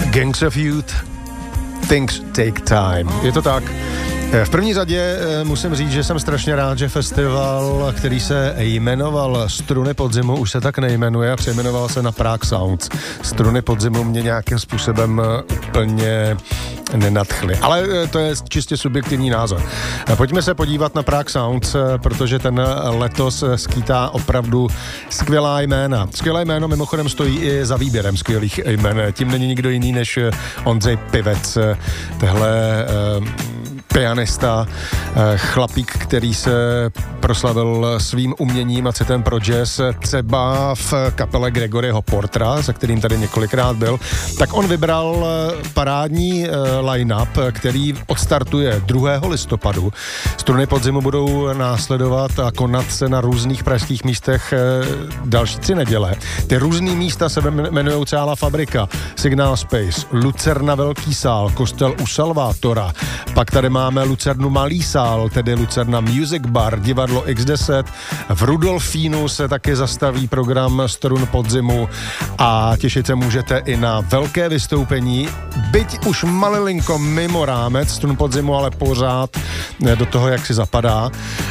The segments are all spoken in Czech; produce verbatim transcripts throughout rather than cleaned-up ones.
Gangs of Youth, Things Take Time. Je to tak. V první řadě musím říct, že jsem strašně rád, že festival, který se jmenoval Struny podzimu, už se tak nejmenuje a přejmenoval se na Prague Sounds. Struny podzimu mě nějakým způsobem úplně nenadchly. Ale to je čistě subjektivní názor. Pojďme se podívat na Prague Sounds, protože ten letos skýtá opravdu skvělá jména. Skvělé jméno mimochodem stojí i za výběrem skvělých jmen. Tím není nikdo jiný než Ondřej Pivec. Tehle pianista, chlapík, který se proslavil svým uměním a citem pro jazz třeba v kapele Gregoryho Portera, se kterým tady několikrát byl, tak on vybral parádní line-up, který odstartuje druhého listopadu. Struny podzimu budou následovat a konat se na různých pražských místech další tři neděle. Ty různý místa se jmenují Celá fabrika, Signal Space, Lucerna Velký sál, Kostel u Salvátora, pak tady máme Lucernu Malý sál, tedy Lucerna Music Bar, divadlo iks deset. V Rudolfínu se taky zastaví program Strun podzimu a těšit se můžete i na velké vystoupení, byť už malilinko mimo rámec Strun podzimu, ale pořád do toho, jak si zapadá.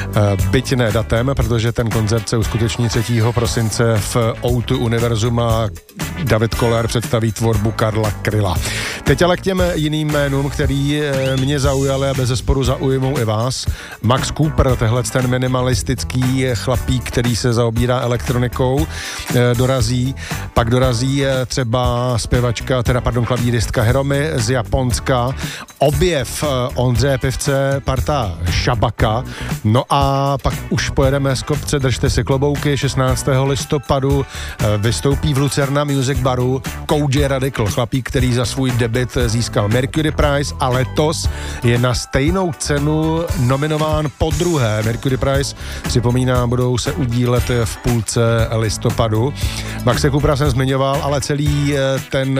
Byť ne datem, protože ten koncert se uskuteční třetího prosince v ó dva Univerzum a David Koller představí tvorbu Karla Kryla. Teď ale k těm jiným jménům, který mě zaujaly a bezesporu zaujmou i vás. Max Cooper, tehle ten minimalistický chlapík, který se zaobírá elektronikou, dorazí. Pak dorazí třeba zpěvačka, teda pardon, klavíristka Hiromi z Japonska. Objev Ondřeje Pivce, parta Šabaka. No a pak už pojedeme z kopce, držte si klobouky, šestnáctého listopadu vystoupí v Lucerna Music Baru Koji Radical, chlapík, který za svůj debut získal Mercury Prize a letos je na stejnou cenu nominován po druhé. Mercury Prize, připomínám, budou se udílet v půlce listopadu. Maxe Coopera jsem zmiňoval, ale celý ten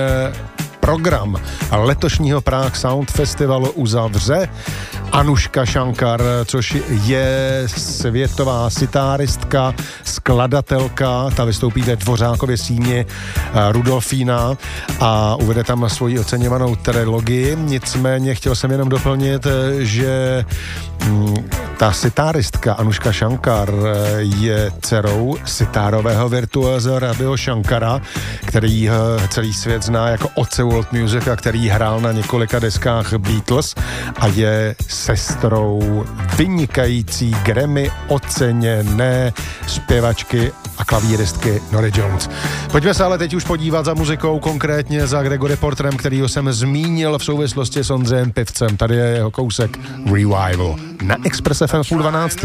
program letošního Prague Sound Festivalu uzavře Anuška Shankar, což je světová sitáristka, skladatelka, ta vystoupí ve Dvořákově síni Rudolfína a uvede tam svoji oceňovanou trilogii. Nicméně chtěl jsem jenom doplnit, že ta sitáristka Anuška Shankar je dcerou sitárového virtuóza Raviho Shankara, který celý svět zná jako otce world music a který hrál na několika deskách Beatles a je sestrou vynikající Grammy oceněné zpěvačky a klavíristky Norah Jones. Pojďme se ale teď už podívat za muzikou, konkrétně za Gregory Porterem, kterýho jsem zmínil v souvislosti s Ondřejem Pivcem. Tady je jeho kousek Revival na Express ef em půl dvanáctý.